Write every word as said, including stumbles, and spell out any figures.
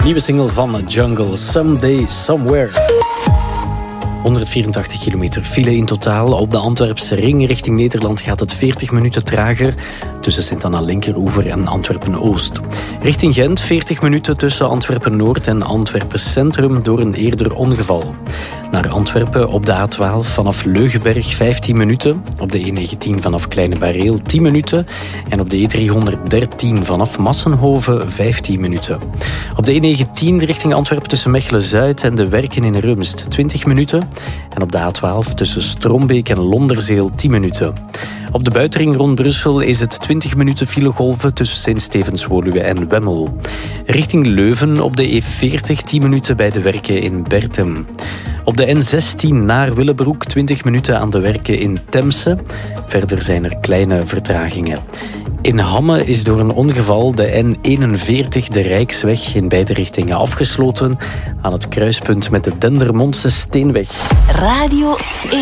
Nieuwe single van Jungle, Someday, Somewhere. honderdvierentachtig kilometer file in totaal. Op de Antwerpse ring richting Nederland gaat het veertig minuten trager tussen Sint-Anna-Linkeroever en Antwerpen-Oost. Richting Gent veertig minuten tussen Antwerpen-Noord en Antwerpen-Centrum door een eerder ongeval. Naar Antwerpen op de A twaalf vanaf Leugenberg vijftien minuten. Op de E negentien vanaf Kleine Bareel tien minuten. En op de E driehonderddertien vanaf Massenhoven vijftien minuten. Op de E negentien richting Antwerpen tussen Mechelen-Zuid en de Werken in Rumst twintig minuten. En op de A twaalf tussen Strombeek en Londerzeel tien minuten. Op de buitenring rond Brussel is het twintig minuten filegolven tussen Sint-Stevens-Woluwe en Wemmel. Richting Leuven op de E veertig tien minuten bij de Werken in Bertem. Op de N zestien naar Willebroek twintig minuten aan de Werken in Temse. Verder zijn er kleine vertragingen. In Hamme is door een ongeval de N eenenveertig, de Rijksweg, in beide richtingen afgesloten aan het kruispunt met de Dendermondse Steenweg. Radio